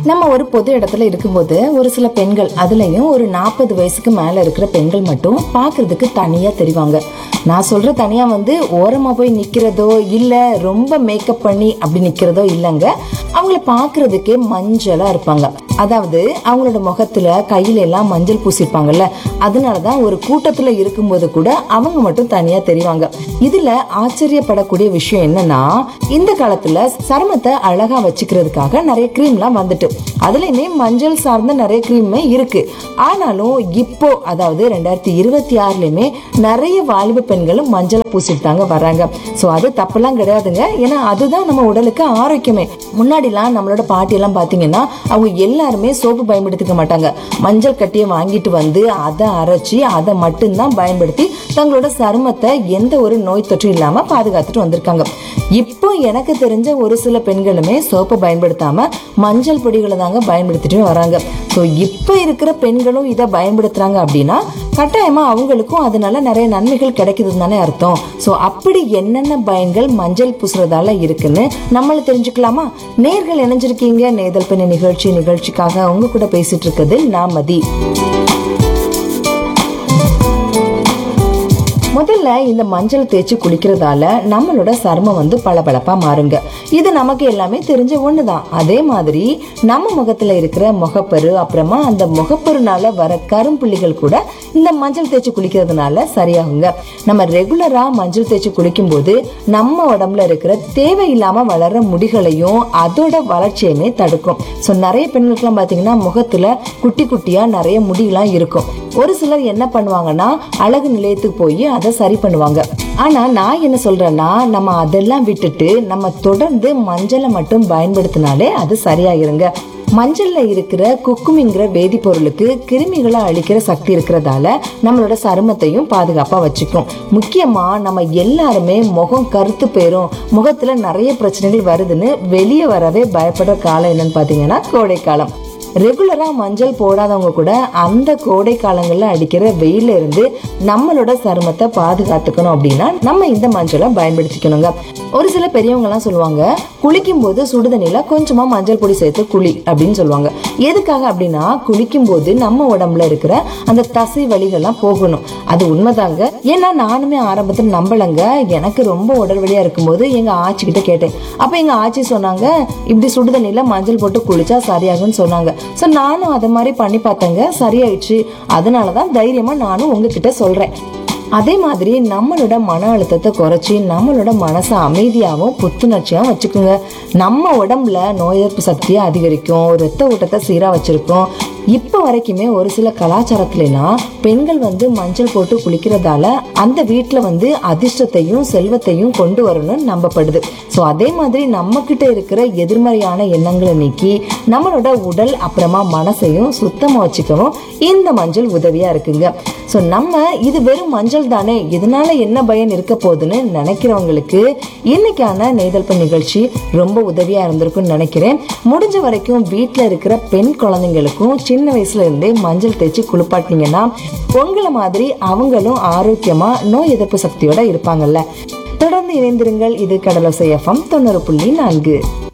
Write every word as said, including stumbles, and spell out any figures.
நம்ம ஒரு பொது இடத்துல இருக்கும்போது ஒரு சில பெண்கள், அதுலயும் ஒரு நாற்பது வயசுக்கு மேல இருக்கிற பெண்கள் மட்டும் பாக்குறதுக்கு தனியா தெரிவாங்க. நான் சொல்ற தனியா வந்து ஓரமா போய் நிக்கிறதோ இல்ல ரொம்ப மேக்கப் பண்ணி அப்படி நிக்கிறதோ இல்லைங்க. அவங்கள பாக்குறதுக்கே மஞ்சளா இருப்பாங்க. அதாவது அவங்களோட முகத்துல கையில எல்லாம் மஞ்சள் பூசிப்பாங்கல்ல, அதனாலதான் ஒரு கூட்டத்துல இருக்கும்போது கூட அவங்க மட்டும் தனியா தெரிவாங்க. இதுல ஆச்சரியப்படக்கூடிய விஷயம் என்னன்னா, இந்த காலத்துல சருமத்தை அழகா வச்சுக்கிறதுக்காக நிறைய கிரீம் எல்லாம் வந்துட்டு, அதுலயுமே மஞ்சள் சார்ந்த நிறைய கிரீமே இருக்கு. ஆனாலும் இப்போ அதாவது ரெண்டாயிரத்தி இருபத்தி ஆறுலயுமே நிறைய வாலிப பெண்களும் மஞ்சளை பூசிட்டு தாங்க வர்றாங்க. சோ அது தப்பெல்லாம் கிடையாதுங்க. ஏன்னா அதுதான் நம்ம உடலுக்கு ஆரோக்கியமே. முன்னாடி எல்லாம் நம்மளோட பாட்டி எல்லாம் பாத்தீங்கன்னா அவங்க எல்லாருமே சோப்பு பயன்படுத்திக்க மாட்டாங்க. மஞ்சள் கட்டியை வாங்கிட்டு வந்து அதை அரைச்சி அதை மட்டும்தான் பயன்படுத்தி தங்களோட சருமத்தை எந்த ஒரு நோய் தொற்று இல்லாம பாதுகாத்துட்டு வந்திருக்காங்க. இப்போ எனக்கு தெரிஞ்ச ஒரு சில பெண்களுமே சோப்பை பயன்படுத்தாம மஞ்சள் பொடிகளை தாங்க பயன்படுத்திட்டு வராங்க. ஸோ இப்போ இருக்கிற பெண்களும் இதை பயன்படுத்துறாங்க அப்படின்னா கட்டாயமா அவங்களுக்கும் அதனால நிறைய நன்மைகள் கிடைக்குதுன்னு தானே அர்த்தம். ஸோ அப்படி என்னென்ன பயன்கள் மஞ்சள் பூசுறதால இருக்குன்னு நம்மள தெரிஞ்சுக்கலாமா? நேர்கள் இணைஞ்சிருக்கீங்க நேதல் பெண்ணு நிகழ்ச்சி நிகழ்ச்சிக்காக உங்க கூட பேசிட்டு இருக்குது நான் மதி. முதல்ல இந்த மஞ்சள் தேய்ச்சி குளிக்கிறதால நம்மளோட சருமம் வந்து பளபளப்பா மாறுங்க. இது நமக்கு எல்லாமே தெரிஞ்ச ஒண்ணுதான். அதே மாதிரி நம்ம முகத்துல இருக்கிற முகப்பரு, அப்புறமா அந்த முகப்பருனால வர கரும்புள்ளிகள் கூட இந்த மஞ்சள் தேய்ச்சி குளிக்கிறதுனால சரியாகுங்க. நம்ம ரெகுலரா மஞ்சள் தேய்ச்சி குளிக்கும் போது நம்ம உடம்புல இருக்கிற தேவையில்லாம வளர்ற முடிகளையும் அதோட வளர்ச்சியுமே தடுக்கும். சோ நிறைய பெண்களுக்கு எல்லாம் பாத்தீங்கன்னா முகத்துல குட்டி குட்டியா நிறைய முடியெல்லாம் இருக்கும். ஒரு சிலர் என்ன பண்ணுவாங்கன்னா அழகு நிலையத்துக்கு போய் அதை சரி பண்ணுவாங்க. ஆனா நான் என்ன சொல்றேன்னா, நம்ம அதெல்லாம் விட்டுட்டு நம்ம தொடர்ந்து மஞ்சளை மட்டும் பயன்படுத்தினாலே அது சரியாயிருங்க. மஞ்சள்ல இருக்கிற குக்குமிங்கிற வேதிப்பொருளுக்கு கிருமிகளை அழிக்கிற சக்தி இருக்கிறதால நம்மளோட சருமத்தையும் பாதுகாப்பா வச்சுக்கும். முக்கியமா நம்ம எல்லாருமே முகம் கருத்து போயிரும், முகத்துல நிறைய பிரச்சனைகள் வருதுன்னு வெளியே வரவே பயப்படுற காலம் என்னன்னு பாத்தீங்கன்னா கோடை காலம். ரெகுலரா மஞ்சள் போடாதவங்க கூட அந்த கோடை காலங்கள்ல அடிக்கிற வெயில இருந்து நம்மளோட சருமத்தை பாதுகாத்துக்கணும் அப்படின்னா நம்ம இந்த மஞ்சளை பயன்படுத்திக்கணுங்க. ஒரு சில பெரியவங்க எல்லாம் சொல்லுவாங்க, குளிக்கும் போது சுடுதண்ணில கொஞ்சமா மஞ்சள் பொடி சேர்த்து குளி அப்படின்னு சொல்லுவாங்க. எதுக்காக அப்படின்னா குளிக்கும் போது நம்ம உடம்புல இருக்கிற அந்த தசை வலிகள்லாம் போகணும். அது உண்மைதாங்க. ஏன்னா நானுமே ஆரம்பத்துல நம்பலங்க. எனக்கு ரொம்ப உடல் வலியா இருக்கும்போது எங்க ஆச்சி கிட்ட கேட்டேன். அப்ப எங்க ஆச்சி சொன்னாங்க, இப்படி சுடுதண்ணில மஞ்சள் போட்டு குளிச்சா சரியாகும்னு சொன்னாங்க. சோ நானும் அதை மாதிரி பண்ணி பார்த்தேங்க, சரியாயிடுச்சு. அதனாலதான் தைரியமா நானும் உங்ககிட்ட சொல்றேன். அதே மாதிரி நம்மளோட மன அழுத்தத்தை குறைச்சி நம்மளோட மனசை அமைதியாகவும் புத்துணர்ச்சியாகவும் வச்சுக்கோங்க. நம்ம உடம்புல நோய் எதிர்ப்பு சக்தியை அதிகரிக்கும், ரத்த ஓட்டத்தை சீரா வச்சிருக்கோம். இப்ப வரைக்குமே ஒரு சில கலாச்சாரத்துல எல்லாம் பெண்கள் வந்து மஞ்சள் போட்டு குளிக்கிறதால அந்த வீட்டுல வந்து அதிர்ஷ்டத்தையும் செல்வத்தையும் கொண்டு வரணும்னு நம்பப்படுது. சோ அதே மாதிரி நம்ம கிட்ட இருக்கிற எதிர்மறையான எண்ணங்களை நீக்கி நம்மளோட உடல் அப்புறமா மனசையும் சுத்தமா வச்சுக்கவும் இந்த மஞ்சள் உதவியா இருக்குங்க. சோ நம்ம இது வெறும் மஞ்சள் தானே, இதனால என்ன பயன் இருக்க போகுதுன்னு நினைக்கிறவங்களுக்கு இன்னைக்கான நெய்தல் பெண் நிகழ்ச்சி ரொம்ப உதவியா இருந்திருக்கும்னு நினைக்கிறேன். முடிஞ்ச வரைக்கும் வீட்டுல இருக்கிற பெண் குழந்தைங்களுக்கும் சின்ன வயசுல இருந்தே மஞ்சள் தேய்ச்சி குளிப்பாட்டினீங்கன்னா உங்களை மாதிரி அவங்களும் ஆரோக்கியமா நோய் எதிர்ப்பு சக்தியோட இருப்பாங்கல்ல. தொடர்ந்து இணைந்திருங்கள். இது கடலோசை எஃப்எம் தொண்ணூறு புள்ளி நான்கு.